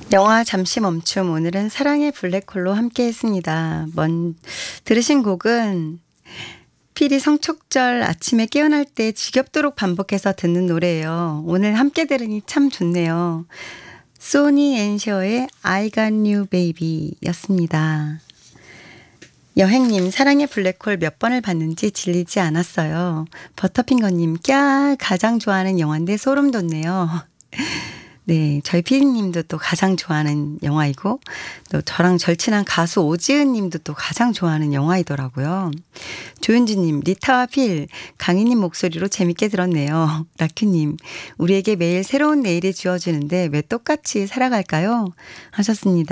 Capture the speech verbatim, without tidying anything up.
영화 잠시 멈춤. 오늘은 사랑의 블랙홀로 함께 했습니다. 먼, 들으신 곡은 필히 성촉절 아침에 깨어날 때 지겹도록 반복해서 듣는 노래예요. 오늘 함께 들으니 참 좋네요. 소니 앤셔의 I Got You Baby 였습니다. 여행님, 사랑의 블랙홀 몇 번을 봤는지 질리지 않았어요. 버터핑거님, 꺄, 가장 좋아하는 영화인데 소름 돋네요. 네, 저희 피디님도 또 가장 좋아하는 영화이고, 또 저랑 절친한 가수 오지은 님도 또 가장 좋아하는 영화이더라고요. 조윤주님, 리타와 필, 강희님 목소리로 재밌게 들었네요. 라큐님, 우리에게 매일 새로운 내일이 주어지는데 왜 똑같이 살아갈까요? 하셨습니다.